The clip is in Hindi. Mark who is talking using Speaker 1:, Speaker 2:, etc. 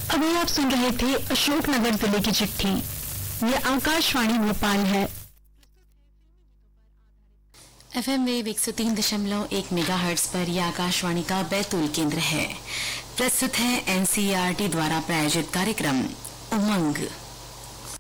Speaker 1: अभी आप सुन रहे थे अशोकनगर जिले की चिट्ठी। ये आकाशवाणी भोपाल है।
Speaker 2: FM वेव 103.1 मेगाहर्ट्ज पर यह आकाशवाणी का बैतूल केंद्र है। प्रस्तुत है NCERT द्वारा प्रायोजित कार्यक्रम उमंग।